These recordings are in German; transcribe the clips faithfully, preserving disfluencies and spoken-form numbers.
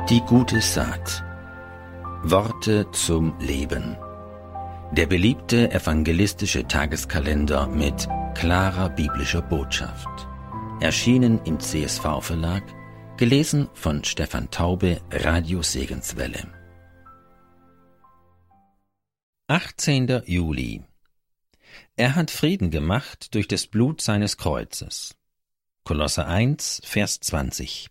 Die gute Saat. Worte zum Leben. Der beliebte evangelistische Tageskalender mit klarer biblischer Botschaft. Erschienen im C S V-Verlag, gelesen von Stefan Taube, Radio Segenswelle. achtzehnter Juli. Er hat Frieden gemacht durch das Blut seines Kreuzes. Kolosser eins, Vers zwanzig.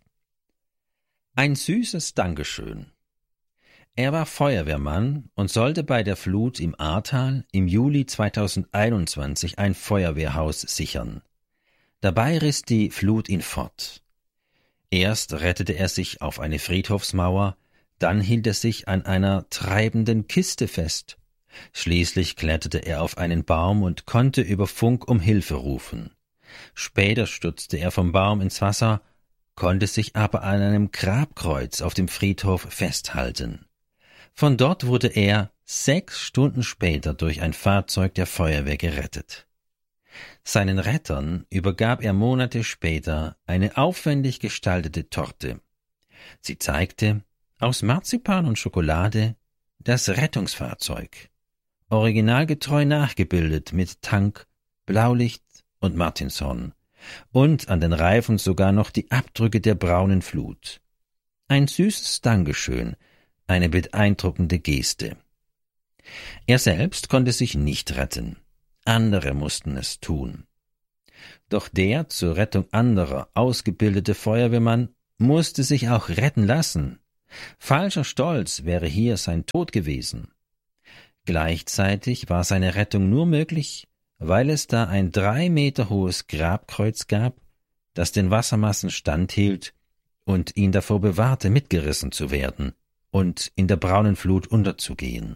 Ein süßes Dankeschön. Er war Feuerwehrmann und sollte bei der Flut im Ahrtal im Juli zweitausendeinundzwanzig ein Feuerwehrhaus sichern. Dabei riss die Flut ihn fort. Erst rettete er sich auf eine Friedhofsmauer, dann hielt er sich an einer treibenden Kiste fest. Schließlich kletterte er auf einen Baum und konnte über Funk um Hilfe rufen. Später stürzte er vom Baum ins Wasser, konnte sich aber an einem Grabkreuz auf dem Friedhof festhalten. Von dort wurde er sechs Stunden später durch ein Fahrzeug der Feuerwehr gerettet. Seinen Rettern übergab er Monate später eine aufwendig gestaltete Torte. Sie zeigte, aus Marzipan und Schokolade, das Rettungsfahrzeug, originalgetreu nachgebildet mit Tank, Blaulicht und Martinshorn, und an den Reifen sogar noch die Abdrücke der braunen Flut. Ein süßes Dankeschön, eine beeindruckende Geste. Er selbst konnte sich nicht retten. Andere mussten es tun. Doch der zur Rettung anderer ausgebildete Feuerwehrmann musste sich auch retten lassen. Falscher Stolz wäre hier sein Tod gewesen. Gleichzeitig war seine Rettung nur möglich, weil es da ein drei Meter hohes Grabkreuz gab, das den Wassermassen standhielt und ihn davor bewahrte, mitgerissen zu werden und in der braunen Flut unterzugehen.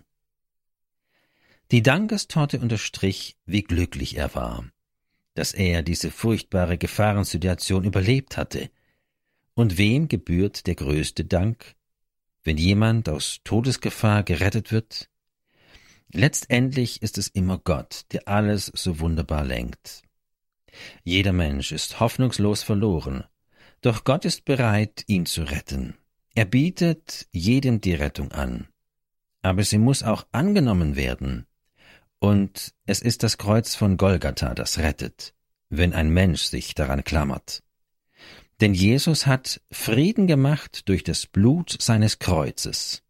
Die Dankestorte unterstrich, wie glücklich er war, dass er diese furchtbare Gefahrensituation überlebt hatte. Und wem gebührt der größte Dank, wenn jemand aus Todesgefahr gerettet wird? Letztendlich ist es immer Gott, der alles so wunderbar lenkt. Jeder Mensch ist hoffnungslos verloren, doch Gott ist bereit, ihn zu retten. Er bietet jedem die Rettung an. Aber sie muss auch angenommen werden. Und es ist das Kreuz von Golgatha, das rettet, wenn ein Mensch sich daran klammert. Denn Jesus hat Frieden gemacht durch das Blut seines Kreuzes.